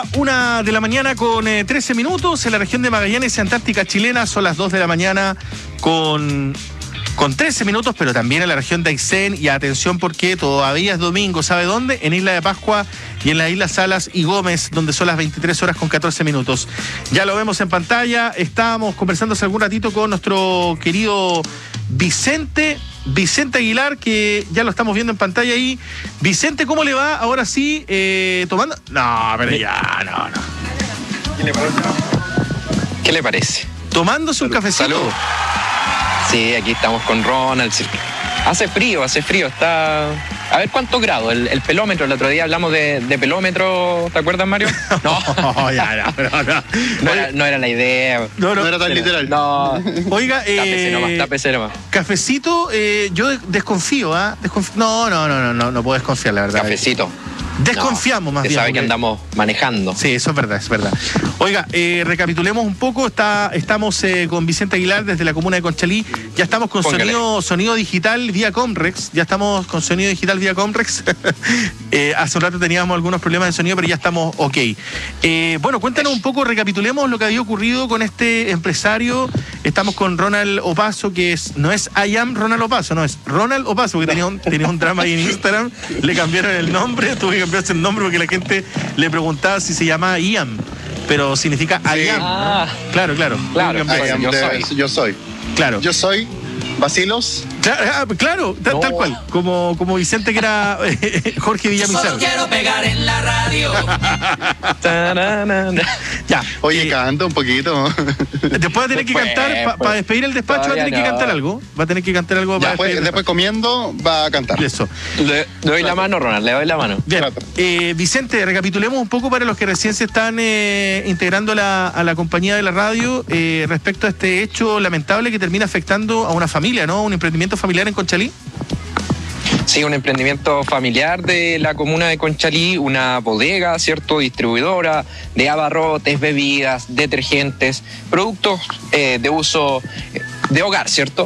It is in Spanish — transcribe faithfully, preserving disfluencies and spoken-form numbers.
Una de la mañana con eh, trece minutos. En la región de Magallanes, Antártica chilena, son las dos de la mañana con, con trece minutos, pero también en la región de Aysén. Y atención, porque todavía es domingo, ¿sabe dónde? En Isla de Pascua y en las Islas Salas y Gómez, donde son las veintitrés horas con catorce minutos. Ya lo vemos en pantalla. Estábamos conversando hace algún ratito con nuestro querido Vicente Vicente Aguilar, que ya lo estamos viendo en pantalla ahí. Vicente, ¿cómo le va? Ahora sí, eh, tomando... No, pero ya, no, no. ¿Qué le parece? ¿Qué le parece? Tomándose Salud. un cafecito. Salud. Sí, aquí estamos con Ronald. Hace frío, hace frío, está... A ver cuántos grados, el, el pelómetro, el otro día hablamos de, de pelómetro, ¿te acuerdas, Mario? No, no ya, no, no, no. No era, no era la idea. No, no, No era tan literal. No. Oiga, eh, Tápese nomás, tápese nomás. cafecito, eh, yo desconfío, ¿ah? ¿eh? Desconf... No, no, no, no, no, no puedo desconfiar, la verdad. Cafecito. Desconfiamos, no, más se bien. sabe porque... que andamos manejando. Sí, eso es verdad, es verdad. Oiga, eh, recapitulemos un poco. Está, estamos eh, con Vicente Aguilar desde la comuna de Conchalí. Ya estamos con sonido, sonido digital vía Comrex. Ya estamos con sonido digital vía Comrex. eh, hace un rato teníamos algunos problemas de sonido, pero ya estamos ok. Eh, bueno, cuéntanos un poco, recapitulemos lo que había ocurrido con este empresario. Estamos con Ronald Opaso, que es no es I am Ronald Opaso, no, es Ronald Opaso, porque tenía un, tenía un drama ahí en Instagram. Le cambiaron el nombre, tuve que cambiarse el nombre porque la gente le preguntaba si se llamaba Ian, pero significa I am. Ah, Claro, claro. claro. I am Yo de- soy. yo soy. Claro. Yo soy Basilos. Claro, claro, tal, No. tal cual. Como, como Vicente, que era eh, Jorge Villamizar. Solo quiero pegar en la radio. Tararana. Ya. Oye, eh, canta un poquito. después va a tener que Pues, cantar, para pues, despedir el despacho, va a todavía tener que no. cantar algo. Va a tener que cantar algo para Después, despedir el después comiendo va a cantar. despacho. Eso. Le, le doy la mano, Ronald, le doy la mano. Bien, Trato. eh, Vicente, recapitulemos un poco para los que recién se están eh, integrando a la, a la compañía de la radio eh, respecto a este hecho lamentable que termina afectando a una familia, ¿no? Un emprendimiento familiar en Conchalí. Sí, un emprendimiento familiar de la comuna de Conchalí, una bodega, ¿cierto? Distribuidora de abarrotes, bebidas, detergentes, productos eh, de uso eh, de hogar, ¿cierto?